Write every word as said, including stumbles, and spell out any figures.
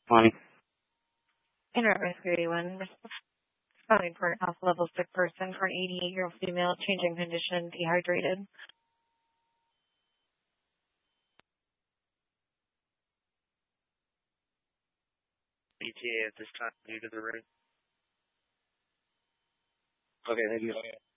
One. Internet Rescue eighty-one. Responding for an alpha level sick person for an eighty-eight-year-old female, changing condition, dehydrated. E T A at this time due to the route. Okay, thank you.